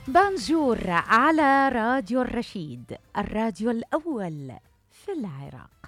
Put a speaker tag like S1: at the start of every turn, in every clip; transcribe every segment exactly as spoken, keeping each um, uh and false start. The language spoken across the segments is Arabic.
S1: بانجور على راديو الرشيد، الراديو الأول في العراق.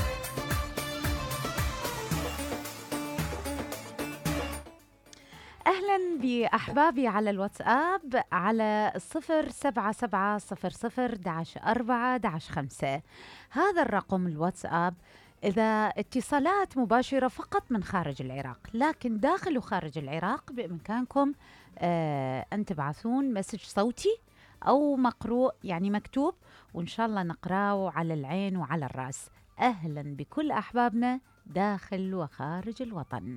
S1: أهلا بأحبابي على الواتساب على صفر سبعة سبعة صفر صفر داش أربعة داش خمسة. هذا الرقم الواتساب إذا اتصالات مباشرة فقط من خارج العراق، لكن داخل وخارج العراق بإمكانكم آه أن تبعثون مسج صوتي أو مقروء يعني مكتوب، وإن شاء الله نقرأه على العين وعلى الرأس. أهلا بكل أحبابنا داخل وخارج الوطن.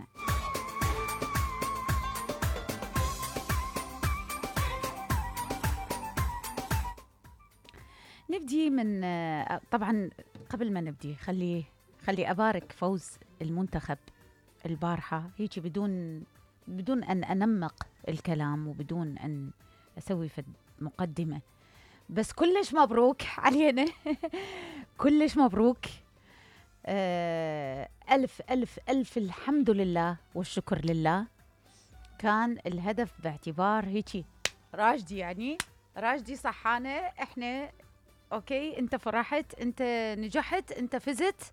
S1: نبدي من طبعا قبل ما نبدي خلي خلي أبارك فوز المنتخب البارحة هيك بدون بدون أن أنمق الكلام وبدون أن أسوي في مقدمة، بس كلش مبروك علينا. كلش مبروك. آه ألف ألف ألف الحمد لله والشكر لله. كان الهدف باعتبار هيك راجدي، يعني راجدي صحانة، احنا اوكي، انت فرحت، انت نجحت، انت فزت.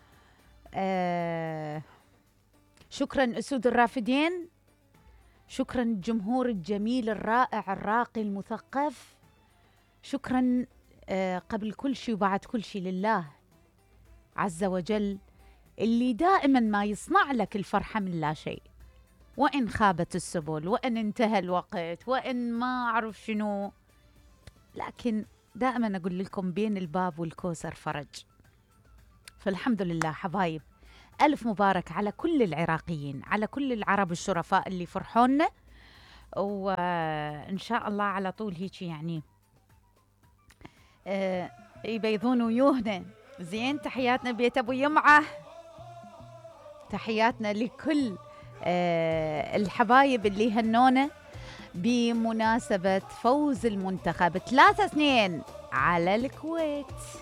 S1: آه شكرا اسود الرافدين، شكرا الجمهور الجميل الرائع الراقي المثقف، شكرا آه قبل كل شيء وبعد كل شيء لله عز وجل اللي دائما ما يصنع لك الفرحة من لا شيء، وإن خابت السبل وإن انتهى الوقت وإن ما أعرف شنو، لكن دائما أقول لكم بين الباب والكوثر فرج. فالحمد لله حبايب، ألف مبارك على كل العراقيين، على كل العرب الشرفاء اللي فرحونا، وإن شاء الله على طول هيك يعني آه يبيضون ويوهنا زين. تحياتنا بيت أبو يمعة، تحياتنا لكل آه الحبايب اللي هنونا بمناسبة فوز المنتخب ثلاثة اثنين على الكويت.